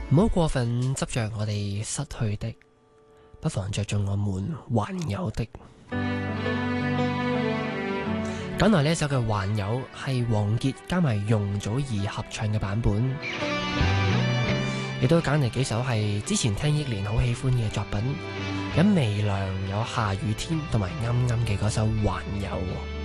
唔好過分執着我哋失去的，不妨着重我們還有的。揀來呢一首嘅《還有》係王傑加埋容祖兒合唱嘅版本，亦都揀嚟幾首係之前聽憶蓮好喜歡嘅作品，有微涼，有下雨天，同埋啱啱嘅嗰首《還有》。